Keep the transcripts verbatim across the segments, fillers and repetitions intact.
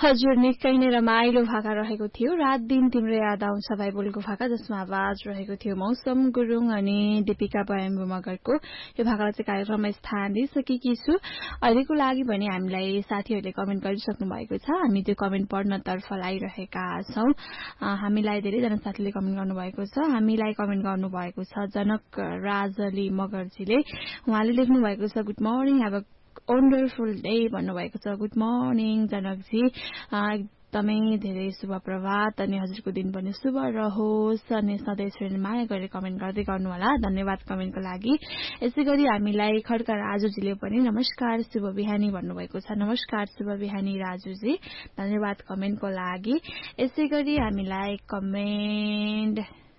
हजुर निकै नै रमाइलो भाका रहेको थियो। रात दिन तिम्रो याद आउँछ भाइ बोलेको भाका, जसमा आवाज रहेको थियो मौसम गुरुङ अनि दीपिका बयाम्बु मगरको। यो भाकालाई चाहिँ कार्यक्रममा स्थान दिइसकेकी छु। अहिलेको लागि भने हामीलाई साथीहरूले कमेन्ट गरिसक्नु भएको छ। हामी त्यो कमेन्ट पढ्नतर्फ लागिरहेका छौं। हामीलाई धेरैजना साथीले कमेन्ट गर्नुभएको छ। हामीलाई कमेन्ट गर्नुभएको छ जनक राजली मगरजीले। उहाँले लेख्नु भएको छ good morning, have a wonderful day भन्नुभएको छ। गुड मर्निङ जनकजी, एकदमै धेरै शुभ प्रभात अनि हजुरको दिन पनि शुभ रहोस् अनि सधैँ यसरी माया गरेर कमेन्ट गर्दै गर्नुहोला। धन्यवाद कमेन्टको लागि। यसै गरी हामीलाई खड्का राजुजीले पनि नमस्कार शुभ बिहानी भन्नुभएको छ। नमस्कार शुभ बिहानी राजुजी, धन्यवाद कमेन्टको लागि। यसै गरी हामीलाई कमेन्ट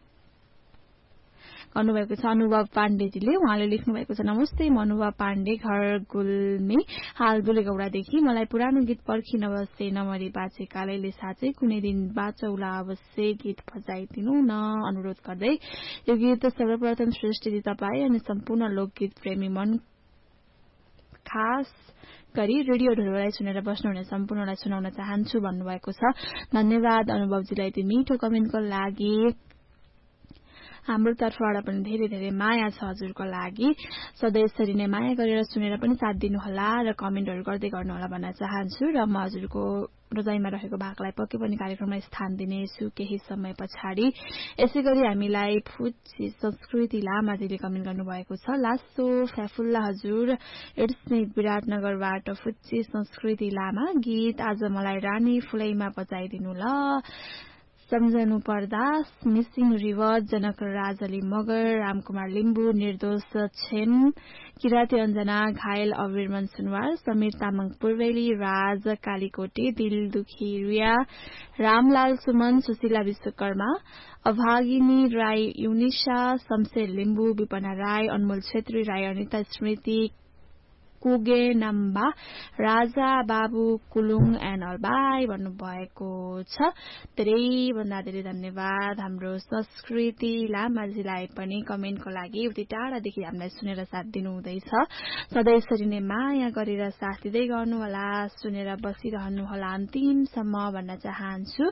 गर्नुभएको छ अनुभव पाण्डेजीले। उहाँले लेख्नु भएको छ नमस्ते म अनुभव पाण्डे, घर गुल्मी हाल दुलेगौडादेखि। मलाई पुरानो गीत पर्खी नबसे नमरी बाँचे कालैले साँचे कुनै दिन बाँचौला अवश्य गीत बजाइदिनु न अनुरोध गर्दै यो गीत सर्वप्रथम सृष्टि तपाईँ अनि सम्पूर्ण लोकगीत प्रेमी मन खास गरी रेडियो ढोललाई सुनेर बस्नुहुने सम्पूर्णलाई सुनाउन चाहन्छु भन्नुभएको छ। धन्यवाद अनुभवजीलाई त्यो मिठो कमेन्टको लागि। हाम्रो तर्फबाट पनि धेरै धेरै माया छ हजुरको लागि। सधैँ यसरी नै माया गरेर सुनेर पनि साथ दिनुहोला र कमेन्टहरू गर्दै गर्नुहोला भन्न चाहन्छु। र म हजुरको रोजाइमा रहेको भागलाई पक्कै पनि कार्यक्रममा स्थान दिनेछु केही समय पछाडि। यसै गरी हामीलाई फुच्ची संस्कृति लामाजीले कमेन्ट गर्नुभएको छ। लासो फ्याफुल्ला हजुर, इट्स मी विराटनगरबाट फुच्ची संस्कृति लामा। गीत आज मलाई रानी फुलैमा बजाइदिनु ल। सम्झनु पर्दा मिसिङ रिवर जनक राजली मगर, रामकुमार लिम्बू, निर्दोष छेन, किराती अञ्जना, घायल अविरमन सुनवार, समीर तामाङ पूर्वेली, राज कालीकोटी, दिल दुखी रिया, रामलाल सुमन, सुशीला विश्वकर्मा, अभागिनी राई, युनिशा, शमशेर लिम्बू, विपना राई, अनमोल छेत्री राई, अनिता स्मृति कुगे नम्बा, राजा बाबु कुलुङ एन्ड अल बाई भन्नुभएको छ। धेरै भन्दा धेरै धन्यवाद हाम्रो संस्कृति लामाजीलाई पनि कमेन्टको लागि। उति टाढादेखि हामीलाई सुनेर साथ दिनुहुँदैछ। सधैँ यसरी नै माया गरेर साथ दिँदै गर्नुहोला, सुनेर बसिरहनुहोला अन्तिमसम्म भन्न चाहन्छु।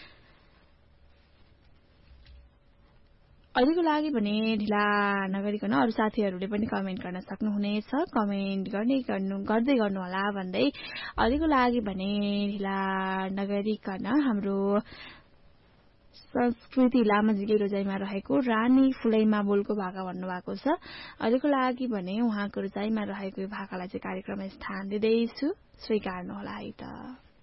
अहिलेको लागि भने ढिला नगरिकन अरू साथीहरूले पनि कमेन्ट गर्न सक्नुहुनेछ। कमेन्ट गर्ने गर्नु गर्दै गर्नुहोला भन्दै अहिलेको लागि भने ढिला नगरिकन हाम्रो संस्कृति लामाजीले रोजाइमा रहेको रानी फुलैमा बोलको भाका भन्नुभएको छ। अहिलेको लागि भने उहाँको रोजाइमा रहेको यो भाकालाई चाहिँ कार्यक्रममा स्थान दिँदैछु, स्वीकार्नुहोला है त।